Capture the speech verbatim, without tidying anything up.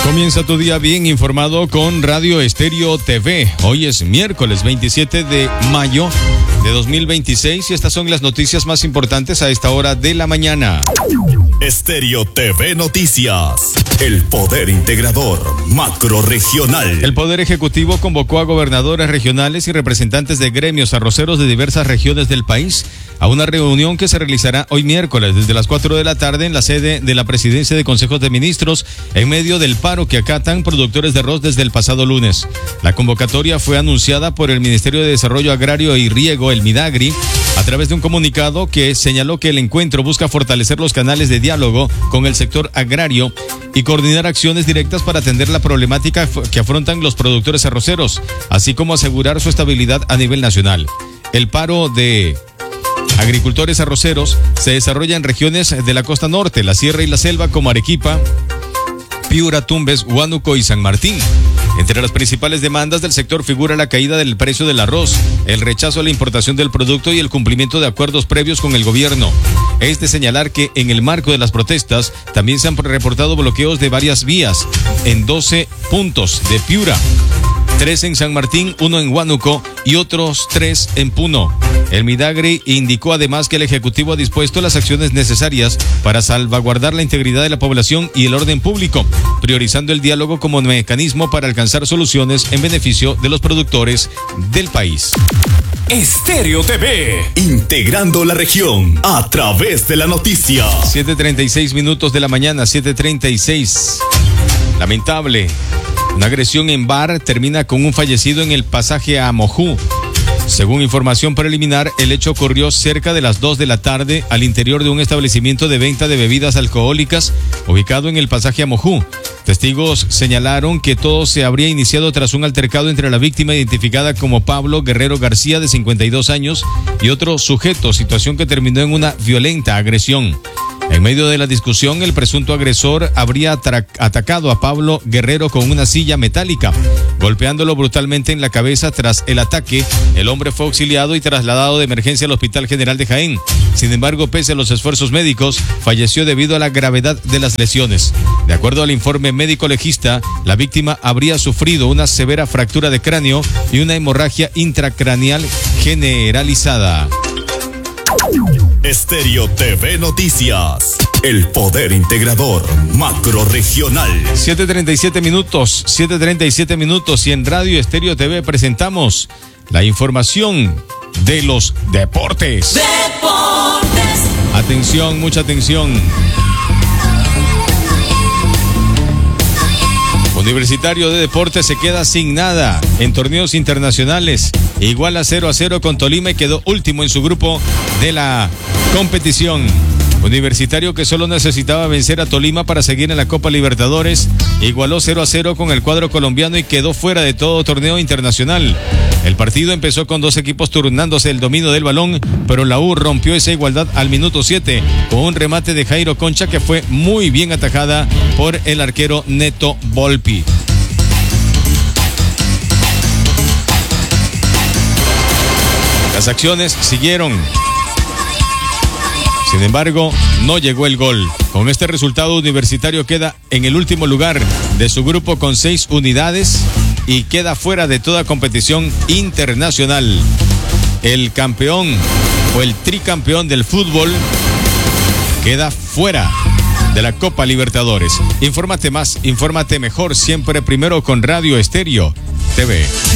Comienza tu día bien informado con Radio Estéreo T V. Hoy es miércoles veintisiete de mayo de dos mil veintiséis y estas son las noticias más importantes a esta hora de la mañana. Estéreo T V Noticias. El poder integrador macrorregional. El Poder Ejecutivo convocó a gobernadores regionales y representantes de gremios arroceros de diversas regiones del país a una reunión que se realizará hoy miércoles desde las cuatro de la tarde en la sede de la Presidencia de Consejos de Ministros en medio del paro que acatan productores de arroz desde el pasado lunes. La convocatoria fue anunciada por el Ministerio de Desarrollo Agrario y Riego, el MIDAGRI, a través de un comunicado que señaló que el encuentro busca fortalecer los canales de diálogo con el sector agrario y coordinar acciones directas para atender la problemática que afrontan los productores arroceros, así como asegurar su estabilidad a nivel nacional. El paro de agricultores arroceros se desarrolla en regiones de la costa norte, la sierra y la selva como Arequipa, Piura, Tumbes, Huánuco y San Martín. Entre las principales demandas del sector figura la caída del precio del arroz, el rechazo a la importación del producto y el cumplimiento de acuerdos previos con el gobierno. Es de señalar que en el marco de las protestas también se han reportado bloqueos de varias vías en doce puntos de Piura, tres en San Martín, uno en Huánuco y otros tres en Puno. El MIDAGRI indicó además que el Ejecutivo ha dispuesto las acciones necesarias para salvaguardar la integridad de la población y el orden público, priorizando el diálogo como mecanismo para alcanzar soluciones en beneficio de los productores del país. Estéreo T V, integrando la región a través de la noticia. siete treinta y seis minutos de la mañana, siete treinta y seis. Lamentable. Una agresión en bar termina con un fallecido en el pasaje a Mojú. Según información preliminar, el hecho ocurrió cerca de las dos de la tarde al interior de un establecimiento de venta de bebidas alcohólicas ubicado en el pasaje a Mojú. Testigos señalaron que todo se habría iniciado tras un altercado entre la víctima identificada como Pablo Guerrero García, de cincuenta y dos años, y otro sujeto, situación que terminó en una violenta agresión. En medio de la discusión, el presunto agresor habría atacado a Pablo Guerrero con una silla metálica, golpeándolo brutalmente en la cabeza. Tras el ataque, el hombre fue auxiliado y trasladado de emergencia al Hospital General de Jaén. Sin embargo, pese a los esfuerzos médicos, falleció debido a la gravedad de las lesiones. De acuerdo al informe médico legista, la víctima habría sufrido una severa fractura de cráneo y una hemorragia intracraneal generalizada. Estéreo T V Noticias. El poder integrador macrorregional. siete treinta y siete minutos, siete treinta y siete minutos y en Radio Estéreo T V presentamos la información de los deportes. Deportes. Atención, mucha atención. Universitario de Deportes se queda sin nada en torneos internacionales. Igual a cero a cero con Tolima y quedó último en su grupo de la competición. Universitario, que solo necesitaba vencer a Tolima para seguir en la Copa Libertadores, igualó cero a cero con el cuadro colombiano y quedó fuera de todo torneo internacional. El partido empezó con dos equipos turnándose el dominio del balón, pero la U rompió esa igualdad al minuto siete con un remate de Jairo Concha que fue muy bien atajada por el arquero Neto Volpi. Las acciones siguieron. Sin embargo, no llegó el gol. Con este resultado, Universitario queda en el último lugar de su grupo con seis unidades y queda fuera de toda competición internacional. El campeón o el tricampeón del fútbol queda fuera de la Copa Libertadores. Infórmate más, infórmate mejor, siempre primero con Radio Estéreo T V.